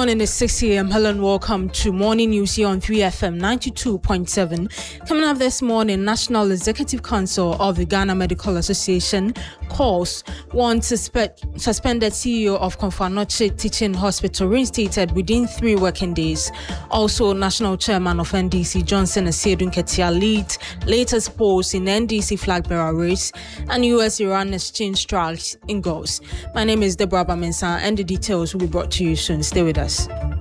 morning, it's 6 a.m. Hello and welcome to Morning News here on 3FM 92.7. Coming up this morning, National Executive Council of the Ghana Medical Association calls one suspended CEO of Konfanoche Teaching Hospital reinstated within 3 working days. Also, National Chairman of NDC Johnson Asiedu Nketia leads latest polls in NDC flag bearer race and US-Iran exchange strikes in Gulf. My name is Deborah Bamensa and the details will be brought to you soon. Stay with us.